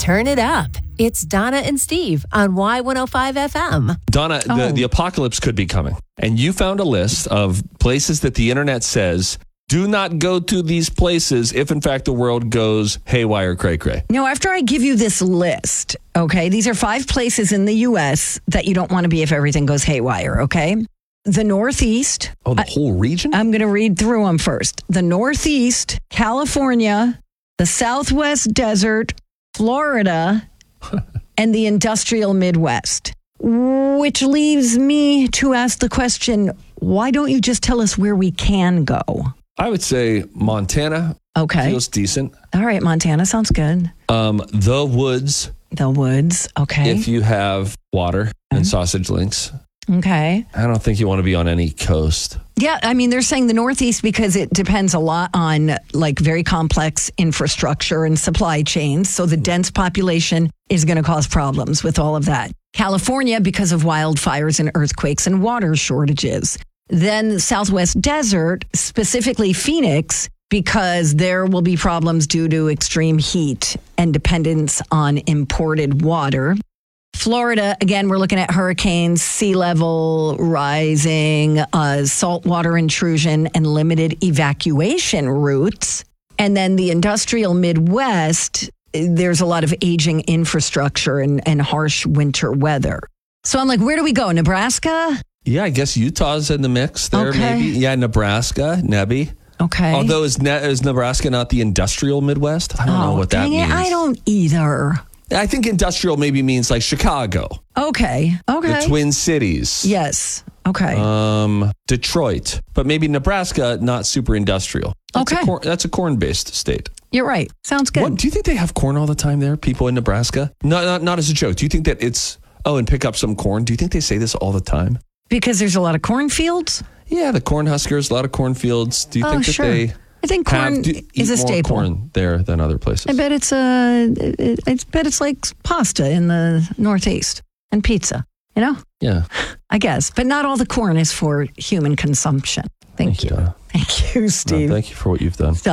Turn it up. It's Donna and Steve on Y105 FM. Donna, the apocalypse could be coming. And you found a list of places that the internet says, do not go to these places if, in fact, the world goes haywire, cray-cray. Now, after I give you this list, okay, these are 5 places in the U.S. that you don't want to be if everything goes haywire, okay? The Northeast. Oh, the whole region? I'm going to read through them first. The Northeast, California, the Southwest Desert, Florida, and the industrial Midwest. Which leaves me to ask the question, why don't you just tell us where we can go? I would say Montana feels decent. All right, Montana sounds good. The woods. The woods, okay. If you have water and sausage links. Okay. I don't think you want to be on any coast. Yeah, I mean, they're saying the Northeast because it depends a lot on like very complex infrastructure and supply chains. So the dense population is going to cause problems with all of that. California because of wildfires and earthquakes and water shortages. Then the Southwest Desert, specifically Phoenix, because there will be problems due to extreme heat and dependence on imported water. Florida, again, we're looking at hurricanes, sea level rising, saltwater intrusion, and limited evacuation routes. And then the industrial Midwest, there's a lot of aging infrastructure and harsh winter weather. So I'm like, where do we go? Nebraska? Yeah, I guess Utah's in the mix there, maybe. Yeah, Nebraska, Nebby. Okay. Although is Nebraska not the industrial Midwest? I don't know what that means. I don't either. I think industrial maybe means like Chicago. Okay. The Twin Cities. Yes. Okay. Detroit. But maybe Nebraska, not super industrial. That's a corn-based state. You're right. Sounds good. Do you think they have corn all the time there, people in Nebraska? Not as a joke. Do you think that it's, and pick up some corn? Do you think they say this all the time? Because there's a lot of cornfields? Yeah, the corn huskers, a lot of cornfields. Do you think that they... I think corn is a staple. More corn there than other places. I bet it's like pasta in the Northeast and pizza, you know? Yeah. I guess. But not all the corn is for human consumption. Thank you. Donna. Thank you, Steve. No, thank you for what you've done.